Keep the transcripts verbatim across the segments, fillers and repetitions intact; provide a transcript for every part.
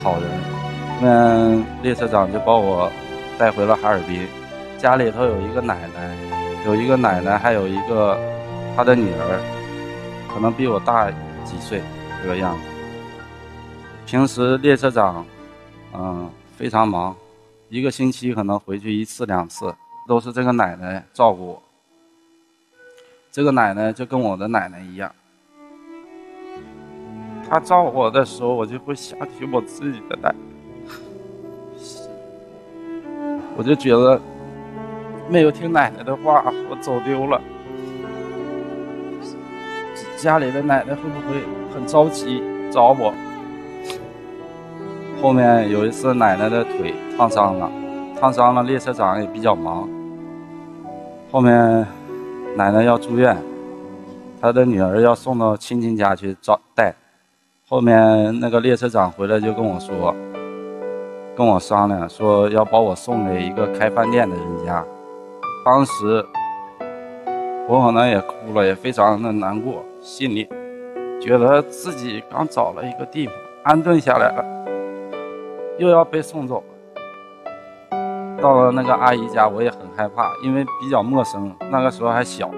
好人。后面列车长就把我带回了哈尔滨，家里头有一个奶奶，有一个奶奶，还有一个她的女儿，可能比我大几岁这个样子。平时列车长嗯非常忙，一个星期可能回去一次两次，都是这个奶奶照顾我。这个奶奶就跟我的奶奶一样，她照顾我的时候，我就会想起我自己的奶奶，我就觉得没有听奶奶的话，我走丢了。家里的奶奶会不会很着急找我？后面有一次奶奶的腿烫伤了，烫伤了，列车长也比较忙。后面奶奶要住院，她的女儿要送到亲戚家去照带。后面那个列车长回来就跟我说，跟我商量说要把我送给一个开饭店的人家。当时我可能也哭了，也非常的难过，心里觉得自己刚找了一个地方安顿下来了，又要被送走了。到了那个阿姨家，我也很害怕，因为比较陌生，那个时候还小。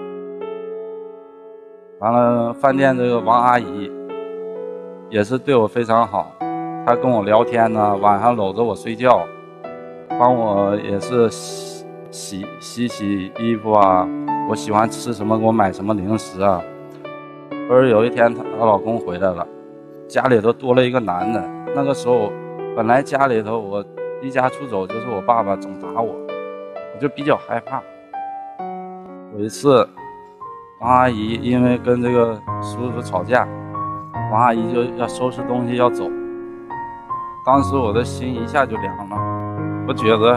完了，饭店这个王阿姨也是对我非常好，她跟我聊天呢，晚上搂着我睡觉，帮我也是洗洗洗洗衣服啊，我喜欢吃什么给我买什么零食啊。而有一天她老公回来了，家里头多了一个男的。那个时候本来家里头我离家出走，就是我爸爸总打我，我就比较害怕。有一次王阿姨因为跟这个叔叔吵架，王阿姨就要收拾东西要走。当时我的心一下就凉了，我觉得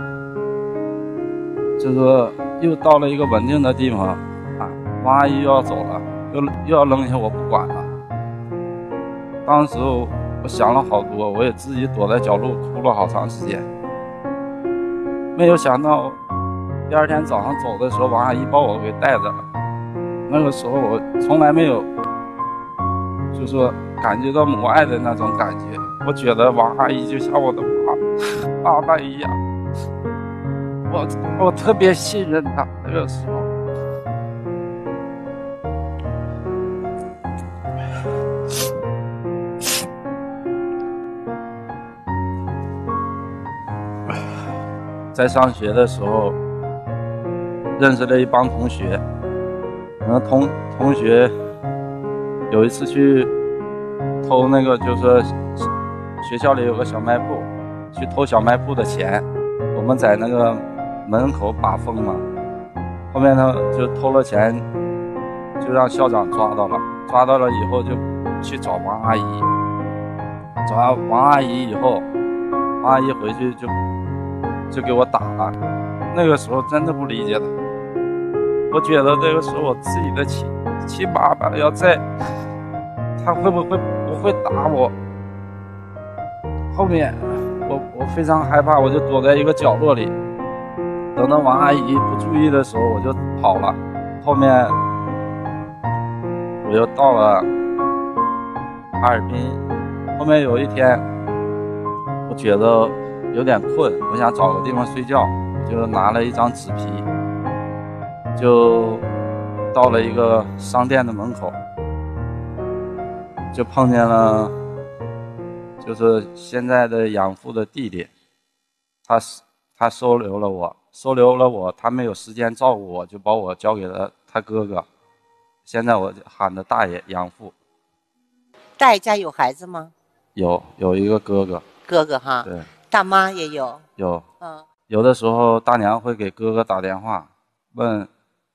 这个又到了一个稳定的地方啊，王阿姨又要走了，又又要扔下我不管了。当时我想了好多，我也自己躲在角落哭了好长时间。没有想到第二天早上走的时候，王阿姨把我给带着了。那个时候我从来没有就是说感觉到母爱的那种感觉，我觉得王阿姨就像我的爸爸爸一样，我我特别信任她。那个时候在上学的时候认识了一帮同学，然后同同学有一次去偷那个，就是学校里有个小卖部，去偷小卖部的钱，我们在那个门口把风嘛。后面呢就偷了钱，就让校长抓到了，抓到了以后就去找王阿姨，找王阿姨以后，王阿姨回去就就给我打了。那个时候真的不理解他，我觉得那个时候我自己的亲亲爸爸要在，他会不会不会打我？后面我我非常害怕，我就躲在一个角落里，等到王阿姨不注意的时候我就跑了。后面我又到了哈尔滨。后面有一天我觉得有点困，我想找个地方睡觉，我就拿了一张纸皮，就到了一个商店的门口，就碰见了就是现在的养父的弟弟。他他收留了我收留了我他没有时间照顾我，就把我交给了他哥哥，现在我喊的大爷养父。 大爷家有孩子吗？ 有有一个哥哥。 哥哥哈。 对。 大妈也有。 有。 嗯。 有的时候大娘会给哥哥打电话问，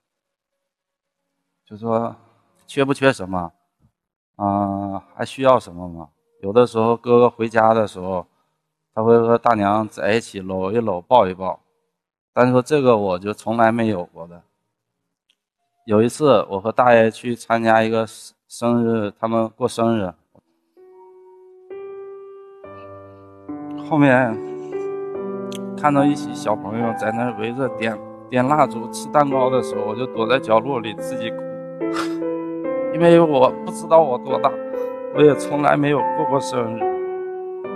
就说缺不缺什么啊、呃，还需要什么吗？有的时候哥哥回家的时候，他会和大娘在一起搂一搂抱一抱，但是说这个我就从来没有过的。有一次我和大爷去参加一个生日，他们过生日，后面看到一起小朋友在那围着点点蜡烛吃蛋糕的时候，我就躲在角落里自己哭，因为我不知道我多大，我也从来没有过过生日。